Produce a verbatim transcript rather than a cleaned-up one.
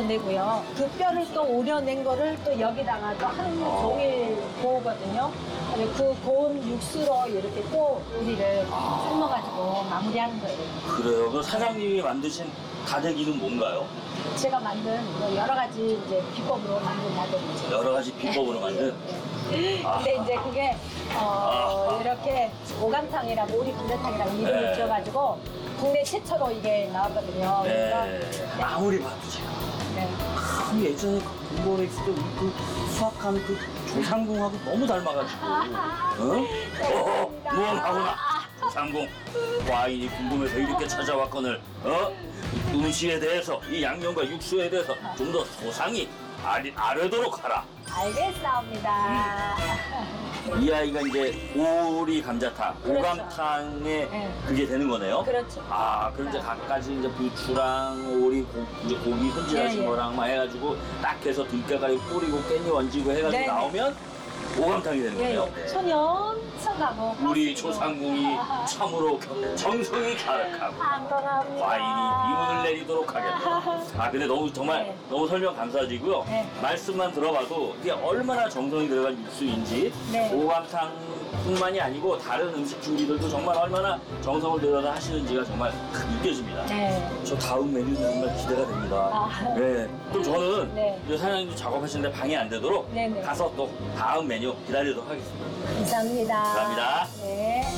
우려내고요. 그 뼈를 또 우려낸 거를 또 여기다가 또 하루 종일 구우거든요. 그 고운 육수로 이렇게 또 우리를 삶아가지고 마무리하는 거예요. 그래요. 그럼 사장님이 만드신 다대기는 뭔가요? 제가 만든 뭐 여러 가지 이제 비법으로 만든 다대기죠. 여러 가지 비법으로 만든. 아. 근데 이제 그게 어 아. 이렇게 오감탕이라고 오리 감자탕이라고 이름을 네. 지어가지고 국내 최초로 이게 나왔거든요. 그래서 네. 네. 아무리 봐도 제가 네. 그 예전에 그 공부를 했을 때 그 수학하는 그 조상궁하고 너무 닮아가지고 어? 어? 무엄하구나 조상궁 와인이 궁금해서 이렇게 찾아왔거늘 어? 음식에 대해서 이 양념과 육수에 대해서 좀 더 소상히 알, 알도록 하라. 알겠습니다. 이 아이가 이제 오리 감자탕, 그렇죠. 오감탕에 네. 그게 되는 거네요? 그렇죠. 아, 그럼 이제 각가지 이제 부추랑 오리, 고, 이제 고기 손질하신 네, 네. 거랑 막 해가지고 딱 해서 들깨가리 뿌리고 깻잎 얹고 해가지고 네, 네. 나오면 오감탕이 되는 예, 거예요? 예. 천연 서가고 우리 조상궁이 참으로 정성이 가득하고 감동합니다. 과인이 이문을 내리도록 하겠다. 아 근데 너무 정말 네. 너무 설명 감사드리고요. 네. 말씀만 들어봐도 이게 얼마나 정성이 들어간 육수인지 네. 오감탕뿐만이 아니고 다른 음식 준비들도 정말 얼마나 정성을 들여서 하시는지가 정말 느껴집니다. 네. 저 다음 메뉴는 정말 기대가 됩니다. 아. 네. 그럼 저는 네. 이제 사장님도 작업하시는데 방해 안 되도록 네네. 가서 또 다음 메뉴 기다리도록 하겠습니다. 감사합니다. 감사합니다. 네.